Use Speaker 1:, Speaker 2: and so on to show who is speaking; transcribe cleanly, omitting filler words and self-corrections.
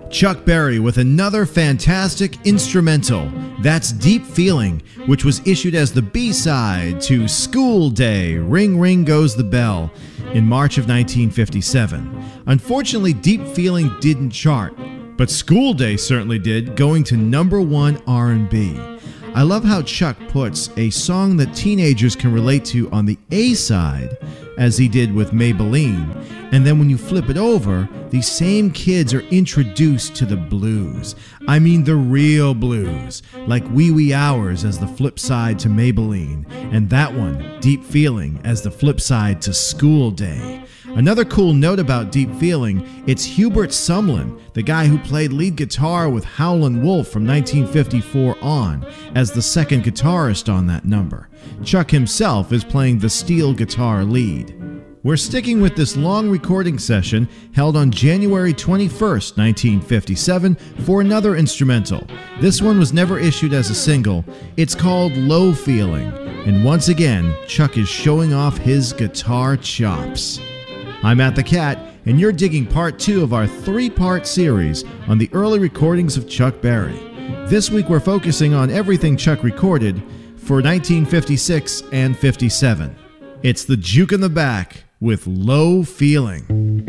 Speaker 1: Chuck Berry with another fantastic instrumental. That's Deep Feeling, which was issued as the B-side to School Day, Ring Ring Goes the Bell, in March of 1957. Unfortunately, Deep Feeling didn't chart, but School Day certainly did, going to #1 R&B. I love how Chuck puts a song that teenagers can relate to on the A-side, as he did with Maybelline, and then when you flip it over, these same kids are introduced to the blues. I mean the real blues, like Wee Wee Hours as the flip side to Maybelline, and that one, Deep Feeling, as the flip side to School Day. Another cool note about Deep Feeling, it's Hubert Sumlin, the guy who played lead guitar with Howlin' Wolf from 1954 on, as the second guitarist on that number. Chuck himself is playing the steel guitar lead. We're sticking with this long recording session held on January 21st, 1957 for another instrumental. This one was never issued as a single. It's called Low Feeling, and once again, Chuck is showing off his guitar chops. I'm At the Cat, and you're digging part 2 of our 3-part series on the early recordings of Chuck Berry. This week we're focusing on everything Chuck recorded for 1956 and 57. It's the Juke in the Back with Low Feeling.